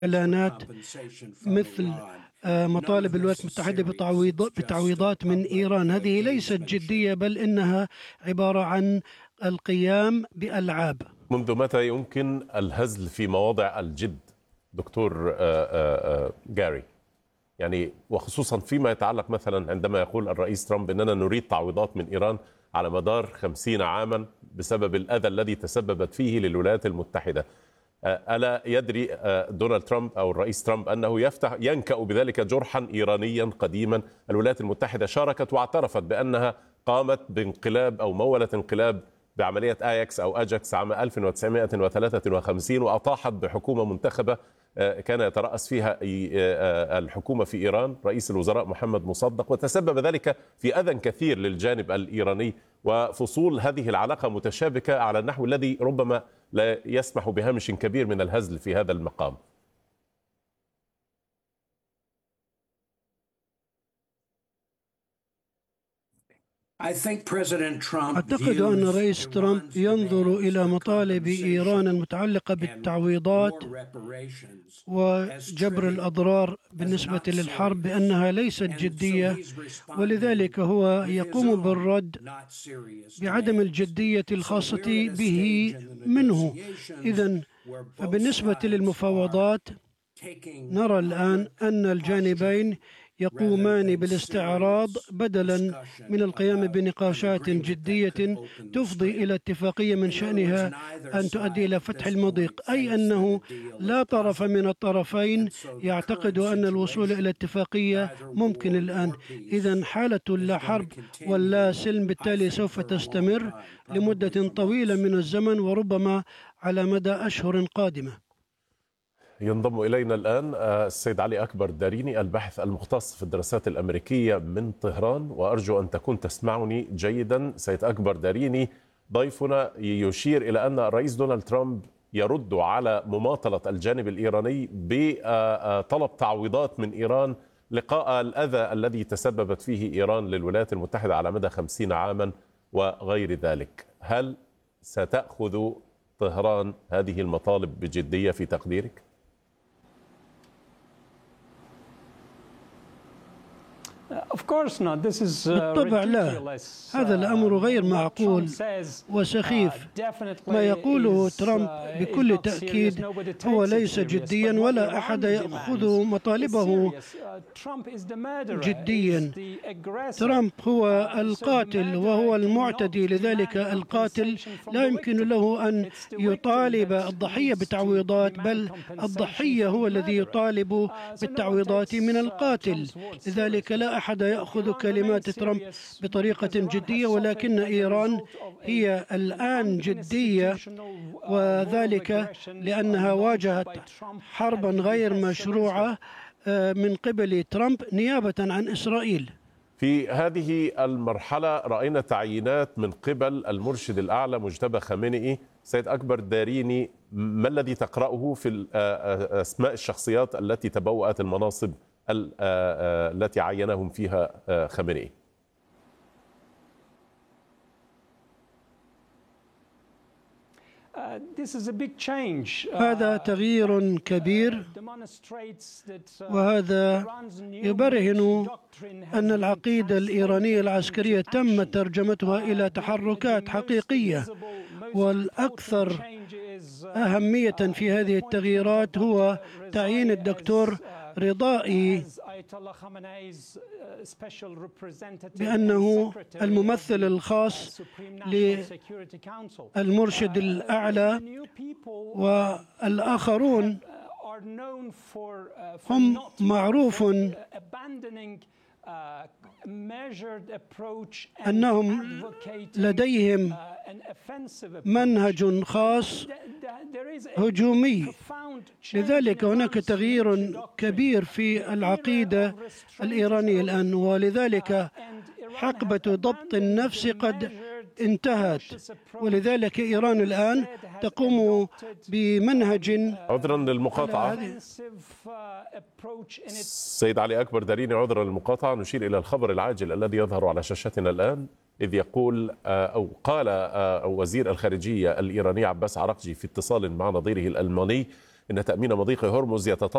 إعلانات مثل مطالب الولايات المتحدة بتعويضات من إيران. هذه ليست جدية، بل إنها عبارة عن القيام بألعاب. منذ متى يمكن الهزل في مواضع الجد دكتور جاري؟ يعني وخصوصا فيما يتعلق مثلا عندما يقول الرئيس ترامب أننا نريد تعويضات من إيران على مدار 50 عاما بسبب الأذى الذي تسببت فيه للولايات المتحدة. ألا يدري دونالد ترامب أو الرئيس ترامب أنه ينكأ بذلك جرحا إيرانيا قديما؟ الولايات المتحدة شاركت واعترفت بأنها قامت بانقلاب أو مولت انقلاب بعملية آياكس أو أجاكس عام 1953، وأطاحت بحكومة منتخبة كان يترأس فيها الحكومة في إيران رئيس الوزراء محمد مصدق، وتسبب ذلك في أذى كثير للجانب الإيراني، وفصول هذه العلاقة متشابكة على النحو الذي ربما لا يسمح بهامش كبير من الهزل في هذا المقام. أعتقد أن الرئيس ترامب ينظر إلى مطالب إيران المتعلقة بالتعويضات وجبر الأضرار بالنسبة للحرب بأنها ليست جدية، ولذلك هو يقوم بالرد بعدم الجدية الخاصة به منه. إذن فبالنسبة للمفاوضات نرى الآن أن الجانبين يقومان بالاستعراض بدلا من القيام بنقاشات جدية تفضي إلى اتفاقية من شأنها أن تؤدي إلى فتح المضيق، أي أنه لا طرف من الطرفين يعتقد أن الوصول إلى اتفاقية ممكن الآن. إذن حالة لا حرب ولا سلم بالتالي سوف تستمر لمدة طويلة من الزمن، وربما على مدى أشهر قادمة. ينضم إلينا الآن السيد علي أكبر داريني، الباحث المختص في الدراسات الأمريكية من طهران، وأرجو أن تكون تسمعني جيدا. سيد أكبر داريني، ضيفنا يشير إلى أن الرئيس دونالد ترامب يرد على مماطلة الجانب الإيراني بطلب تعويضات من إيران لقاء الأذى الذي تسببت فيه إيران للولايات المتحدة على مدى 50 عاما وغير ذلك. هل ستأخذ طهران هذه المطالب بجدية في تقديرك؟ بالطبع لا، هذا الأمر غير معقول وسخيف. ما يقوله ترامب بكل تأكيد هو ليس جديا، ولا أحد يأخذ مطالبه جديا. ترامب هو القاتل وهو المعتدي، لذلك القاتل لا يمكن له أن يطالب الضحية بتعويضات، بل الضحية هو الذي يطالب بالتعويضات من القاتل. لذلك لا أحد يأخذ كلمات ترامب بطريقة جدية، ولكن إيران هي الآن جدية، وذلك لأنها واجهت حربا غير مشروعة من قبل ترامب نيابة عن إسرائيل. في هذه المرحلة رأينا تعيينات من قبل المرشد الأعلى مجتبى خامنئي. سيد أكبر داريني، ما الذي تقرأه في أسماء الشخصيات التي تبوأت المناصب التي عينهم فيها خامنئي؟ هذا تغيير كبير، وهذا يبرهن أن العقيدة الإيرانية العسكرية تم ترجمتها إلى تحركات حقيقية. والأكثر أهمية في هذه التغييرات هو تعيين الدكتور رضائي بأنه الممثل الخاص للمرشد الأعلى، والآخرون هم معروف أنهم لديهم منهج خاص هجومي. لذلك هناك تغيير كبير في العقيدة الإيرانية الآن، ولذلك حقبة ضبط النفس قد انتهت، ولذلك إيران الآن تقوم بمنهج. عذرا للمقاطعة سيد علي أكبر داريني، عذرا للمقاطعة، نشير إلى الخبر العاجل الذي يظهر على شاشتنا الآن، إذ يقول أو قال وزير الخارجية الإيراني عباس عراقجي في اتصال مع نظيره الألماني إن تأمين مضيق هرمز يتطلب